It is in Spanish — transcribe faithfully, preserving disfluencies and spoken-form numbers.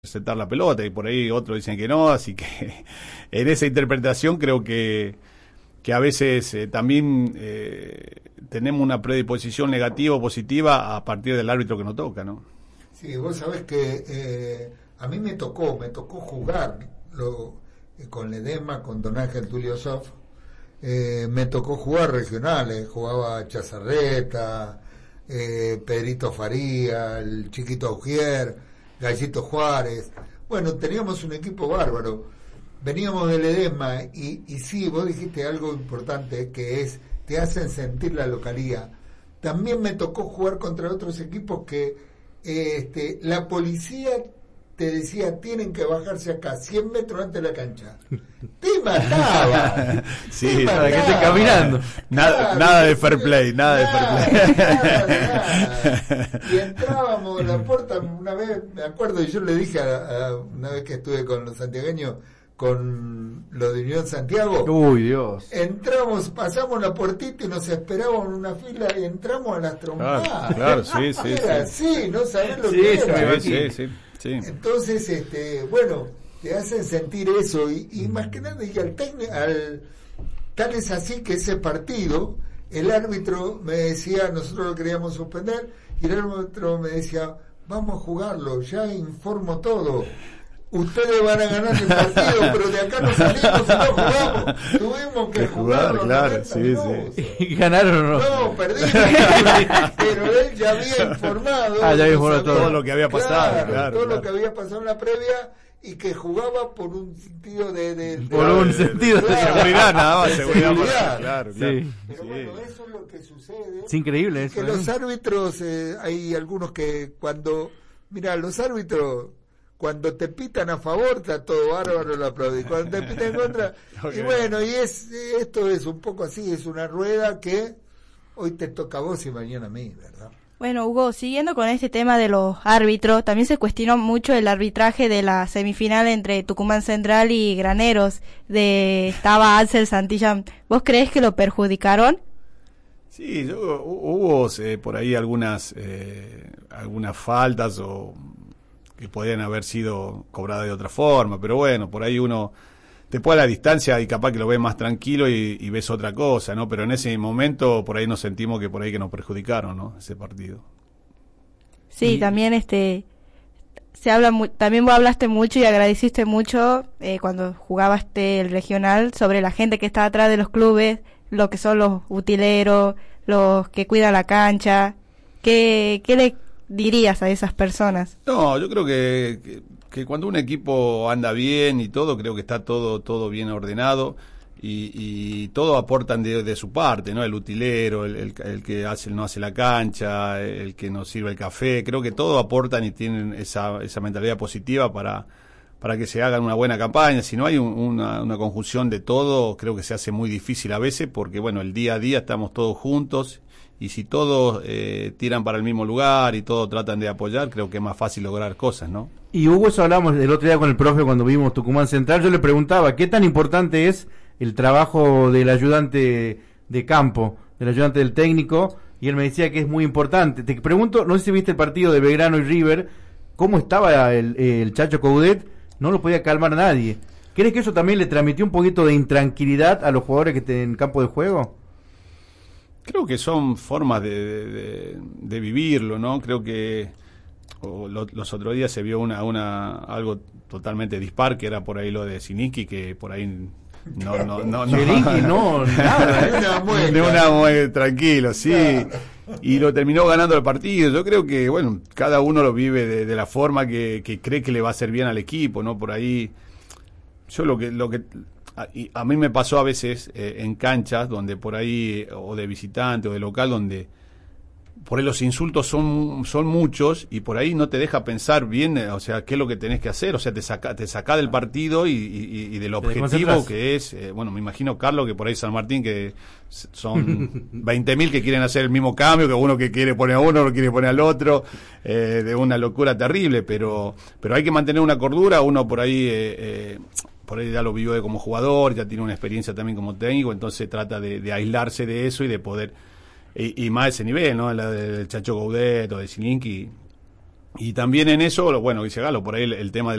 interceptar la pelota y por ahí otros dicen que no, así que en esa interpretación creo que que a veces eh, también eh, tenemos una predisposición negativa o positiva a partir del árbitro que nos toca, ¿no? Sí, vos sabés que eh, a mí me tocó, me tocó jugar lo, eh, con Ledesma, con Don Ángel Tulio Sof, eh, me tocó jugar regionales, jugaba Chazarreta, eh, Pedrito Faría, el Chiquito Augier, Gallito Juárez. Bueno, teníamos un equipo bárbaro. Veníamos de Ledesma y, y sí, vos dijiste algo importante, que es, te hacen sentir la localía. También me tocó jugar contra otros equipos que eh, este, la policía te decía, tienen que bajarse acá, cien metros antes de la cancha. Te mataba. Sí, te para mataba. que esté caminando. Nada, claro, nada de fair play, nada, nada de fair play. Nada, nada. Y entrábamos a la puerta, una vez, me acuerdo, y yo le dije a, a, una vez que estuve con los santiagueños, con lo de Unión Santiago. Uy, Dios. Entramos, pasamos la puertita y nos esperábamos en una fila y entramos a las trompadas. Claro, claro, sí, sí. Era sí. así, no sabés lo sí, que era. Sí, sí, sí, sí. Entonces, este, bueno, te hacen sentir eso y, y más que nada, y al técnico, al, tal es así que ese partido, el árbitro me decía, nosotros lo queríamos suspender, y el árbitro me decía, vamos a jugarlo, ya informo todo. Ustedes van a ganar el partido, pero de acá no salimos y no jugamos. Tuvimos que jugar, claro, sí, sí. ¿Y ganaron o no? No, perdí, pero él ya había informado. Ah, ya había informado todo lo que había pasado. Claro, claro, todo claro. lo que había pasado en la previa y que jugaba por un sentido de... de, de por un de, sentido de, de seguridad, nada más, de seguridad. seguridad. Claro, sí. claro. Pero sí. bueno, eso es lo que sucede. Es increíble eso. Que ¿eh? los árbitros, eh, hay algunos que cuando... Mira, los árbitros... Cuando te pitan a favor está todo bárbaro, lo aplaudís. Cuando te pitan en contra, okay. Y bueno, y es esto es un poco así, es una rueda que hoy te toca a vos y mañana a mí, ¿verdad? Bueno, Hugo, siguiendo con este tema de los árbitros, también se cuestionó mucho el arbitraje de la semifinal entre Tucumán Central y Graneros, de estaba Axel Santillán. ¿Vos creés que lo perjudicaron? Sí, yo, hubo eh, por ahí algunas eh, algunas faltas o que podrían haber sido cobradas de otra forma, pero bueno, por ahí uno después a la distancia y capaz que lo ve más tranquilo y, y ves otra cosa, ¿no? Pero en ese momento por ahí nos sentimos que por ahí que nos perjudicaron, ¿no? Ese partido. Sí, y también este se habla mu- también vos hablaste mucho y agradeciste mucho eh, cuando jugabaste el regional sobre la gente que está atrás de los clubes, lo que son los utileros, los que cuidan la cancha. ¿Qué, qué le dirías a esas personas? No, yo creo que, que, que cuando un equipo anda bien y todo, creo que está todo todo bien ordenado y, y todo aportan de, de su parte, ¿no? El utilero, el, el, el que hace no hace la cancha, el que nos sirve el café, creo que todo aportan y tienen esa esa mentalidad positiva para para que se haga una buena campaña. Si no hay un, una, una conjunción de todo, creo que se hace muy difícil a veces porque, bueno, el día a día estamos todos juntos. Y si todos eh, tiran para el mismo lugar y todos tratan de apoyar, creo que es más fácil lograr cosas, ¿no? Y Hugo, eso hablamos el otro día con el profe cuando vimos Tucumán Central. Yo le preguntaba, ¿qué tan importante es el trabajo del ayudante de campo, del ayudante del técnico? Y él me decía que es muy importante. Te pregunto, no sé si viste el partido de Belgrano y River, ¿cómo estaba el, el Chacho Coudet? No lo podía calmar nadie. ¿Crees que eso también le transmitió un poquito de intranquilidad a los jugadores que estén en campo de juego? Creo que son formas de, de, de vivirlo, ¿no? Creo que o lo, los otros días se vio una, una algo totalmente dispar, que era por ahí lo de Siniki, que por ahí no, no, no, no, Siniki, no, nada, de una mueca, de una mueca, tranquilo, sí, y lo terminó ganando el partido. Yo creo que, bueno, cada uno lo vive de, de la forma que, que cree que le va a hacer bien al equipo, ¿no? Por ahí, yo lo que, lo que A, y a mí me pasó a veces eh, en canchas donde por ahí, o de visitante o de local, donde por ahí los insultos son son muchos y por ahí no te deja pensar bien, eh, o sea, qué es lo que tenés que hacer, o sea, te saca te saca del partido y, y, y del objetivo que es, eh, bueno, me imagino, Carlos, que por ahí San Martín, que son veinte mil que quieren hacer el mismo cambio, que uno que quiere poner a uno, otro quiere poner al otro, eh, de una locura terrible, pero pero hay que mantener una cordura, uno por ahí... Eh, eh, por ahí ya lo vivió como jugador, ya tiene una experiencia también como técnico, entonces trata de, de aislarse de eso y de poder, y, y más ese nivel, ¿no? La del Chacho Coudet o de Silinki, Y también en eso, bueno, dice Galo, por ahí el, el tema de